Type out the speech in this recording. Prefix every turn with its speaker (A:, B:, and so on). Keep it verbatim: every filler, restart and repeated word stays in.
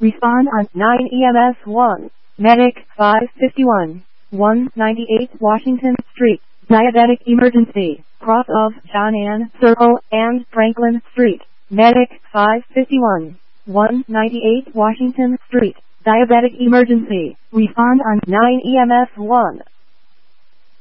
A: Respond on nine E M S one. Medic five fifty-one, one ninety-eight Washington Street. Diabetic emergency. Cross of John Ann Circle and Franklin Street. Medic five fifty-one, one ninety-eight Washington Street. Diabetic emergency. Respond on nine E M S one.